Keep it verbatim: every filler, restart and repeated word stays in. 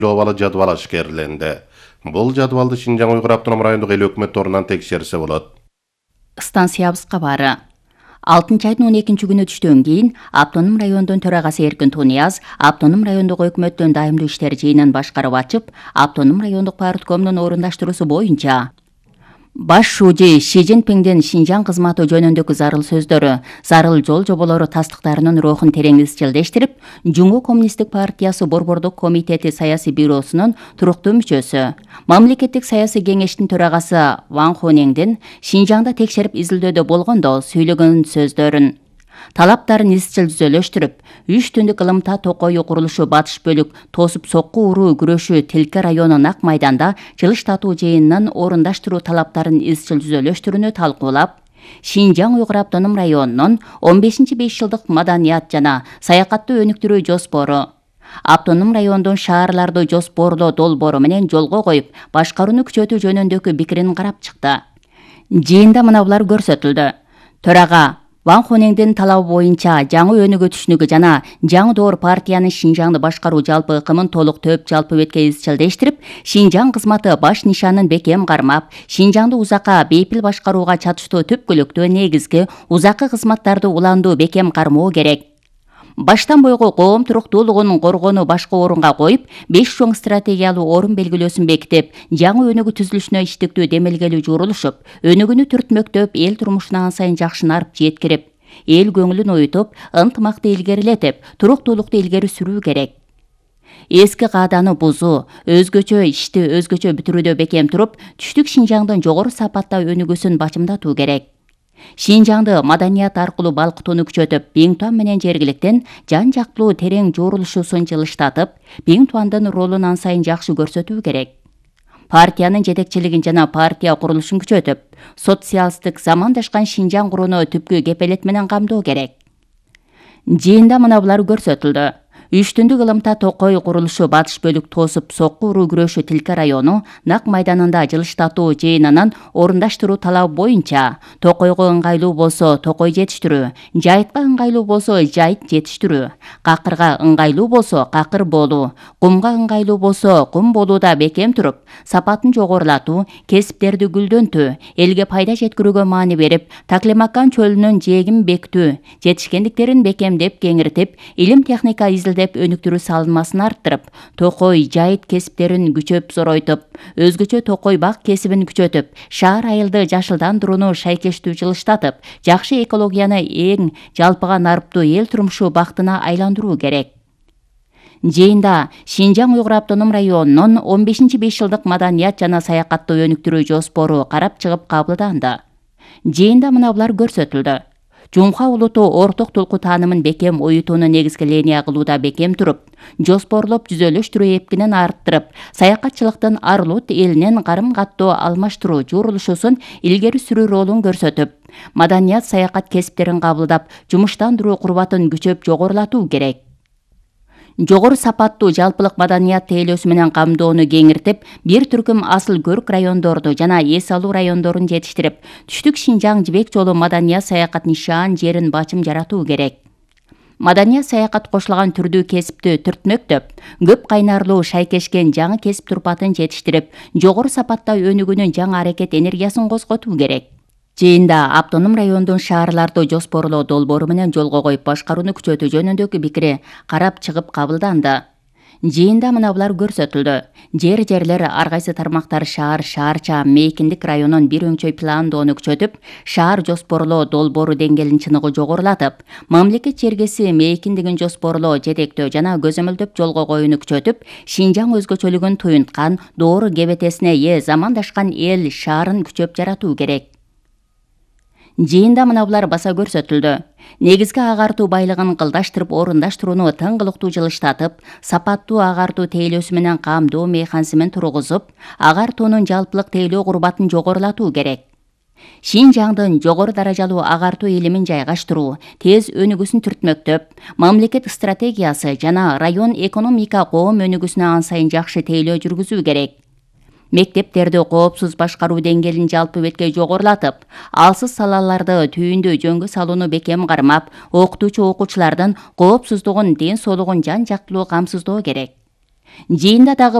Global jadwal aşkerlendi. Бұл жадвалды Шинжаң Уйғур автоном райондық эл өкмөт орнунан текшерсе болот. Станциябыз кабары. алтынчы айдын он экинчи күнү түштөн кийин автоном райондун төрагасы Эркин Тунияз автоном райондук өкмөттүн дайымдуу иштер жыйынын башкарып ачып, автоном райондук парткомдун орундаштыруусу боюнча Баш шужи Ши Цзиньпиңдин Шинжаң кызматы жөнүндөгү зарыл сөздөрү, зарыл жол жоболору тастыктарынын рухун терең изчилдештирип, Жумгу Коммунисттик партиясы Борбордук комитети саясий бюросунун туруктуу мүчөсү, Мамлекеттик саясий кеңештин төрагасы Ван Хонеңдин Шинжаңда текшерип изилдөөдө болгондо сүйлөгөн сөздөрүн талаптарын изчил түзөлөштүрүп, үч түндүк ылымта токою курулушу батыш бөлүк тосуп сокку уруу күрөшү Тилке району Нак майданда жылыштатуу жыйынынын орундаштыруу талаптарын изчил түзөлөштүрүүнү талкуулап, Шинжаң Уйгур автоном районунун он бешинчи беш жылдык маданият жана саякатты өнүктүрүү жоспору, автоном райондун шаарларды жоспорлоо долбоору менен жолго коюп, башкарууну күчөтүү жөнүндөгү пикирин карап чыкты. Жыйында мына булар көрсөтүлдү. Төрага Ван Хонеңдин талабы боюнча жаңы өнүгүү түшүнүгү жана жаңы доор партиянын Шинжаңды башкаруу жалпы ыкымын толук төп жалпы бетке изчилдештирип, Шинжаң кызматы баш нишанын бекем кармап, Шинжаңды узакка бейпил башкарууга чатыштуу түпкүлүктүү негизги узаккы кызматтарды уландуу бекем кармоо керек. Баштан бойго коом туруктуулугун коргонуу башкы орунга коюп, беш чоң стратегиялуу орун белгилөөсүн бекитип, жаңы өнүгүү түзүлүшүнө иштиктүү демелгелүү журулушуп, өнүгүүнү түртмөктөп, эл турмушуна ан сайын жакшынарып жеткирип, эл көңүлүн оютуп, ынтымакты илгерилетип, туруктуулукту илгери сүрүү керек. Эски кааданы бузуу, өзгөчө ишти өзгөчө бүтүрүүдө бекем туруп, түштүк Шинжаңдын жогору сапатта өнүгүүсүн бачымдатуу керек. Шинжаңды маданият аркылуу балкытууну күчөтүп, Биң Туан менен жергиликтен жан жактылуу терең журулушуусун жылыштатып, Биң Туандын ролун ан сайын жакшы көрсөтүү керек. Партиянын жетекчилигин жана партия курулушун күчөтүп, социалисттик замандашкан Шинжаң курууну түпкү кепелет менен камдоо керек. Жыйында мына булар көрсөтүлдү. Үч түндүк ылымта токой курулушу батыш бөлүк тосуп сокку уруу күрөшү Тилке району Нак майданында жылыштатуу жыйынынын орундаштыруу талабы боюнча токойго ыңгайлуу болсо токой жетиштирүү, жайытка ыңгайлуу болсо жайыт жетиштирүү, какырга ыңгайлуу болсо какыр болуу, кумга ыңгайлуу болсо кум болууда бекем туруп, сапатын жогорулатуу, кесиптерди гүлдөнтүү, элге пайда жеткирүүгө маани берип, Таклемакан чөлүнүн жээгин бекитүү, жетишкендиктерин бекемдеп кеңиртип, илим техника изилдеп өнүктүрүү салынмасын арттырып, токой жайыт кесиптерин күчөп зоройтуп, өзгөчө токой бак кесибин күчөтүп, шаар айылды жашылдандырууну шайкештүү жылыштатып, жакшы экологияны эң жалпыга нарыптуу эл турмушу бактына айландыруу керек. Жыйында Шинжаң Уйгур автоном районунун он бешинчи беш жылдык маданият жана саякатты өнүктүрүү жоспору карап чыгып кабылданды. Жыйында мына булар көрсөтүлдү. Жумха улуту орток тулку таанымын бекем оютууну негизги линия кылууда бекем туруп, жоспорлоп түзөлүштүрүү эпкинин арттырып, саякатчылыктын Арлут элинин карым каттоо алмаштыруу журулушусун илгери сүрүү ролун көрсөтүп, маданият саякат кесиптерин кабылдап, жумуштандыруу курбатын күчөп жогорулатуу керек. Жогору сапаттуу жалпылык маданият тейлөөсү менен камдоону кеңиртип, бир түркүм асыл көрк райондорду жана эс алуу райондорун жетиштирип, түштүк Шинжаң жибек жолу маданият саякат нишан жерин бачым жаратуу керек. Маданият саякат кошулган түрдүү кесипти түртмөктөп, көп кайнарлуу шайкешкен жаңы кесип турпатын жетиштирип, жогору сапатта өнүгүүнүн жаңы аракет энергиясын козготуу керек. Жыйында автоном райондун шаарларды жоспорлоо долбоору менен жолго коюп башкарууну күчөтүү жөнүндөгү пикири карап чыгып кабылданды. Жыйында мына булар көрсөтүлдү. Жер-жерлер ар кайсы тармактар шаар шаарча мейкиндик районун бир өңчөй пландоону күчөтүп, шаар жоспорлоо долбоору деңгээлин чыныгы жогорулатып, мамлекет чергеси мейкиндигин жоспорлоо, жетектөө жана көзөмөлдөп жолго коюуну күчөтүп, Шинжаң өзгөчөлүгүн туюнткан, доору кебетесине ээ замандашкан эл шаарын күчөп жаратуу керек. Жыйында мына булар баса көрсөтүлдү. Негизги агартуу байлыгын кылдаштырып орундаштырууну тыңгылыктуу жылыштатып, сапаттуу агартуу тейлөөсү менен камдоо механизмин тургузуп, агартуунун жалпылык тейлөө курбатын жогорулатуу керек. Шинжаңдын жогору даражалуу агартуу илимин жайгаштыруу, тез өнүгүүсүн түртмөктөп, мамлекет стратегиясы жана район экономика коом өнүгүүсүнө ан сайын жакшы тейлөө жүргүзүү керек. Мектептерди коопсуз башкаруу деңгээлин жалпы бетке жогорулатып, алсыз салаларды түйүндү жөнгө салууну бекем кармап, окутуучу окуучулардын коопсуздугун, ден соолугун жан жактылуу камсыздоо керек. Жыйында дагы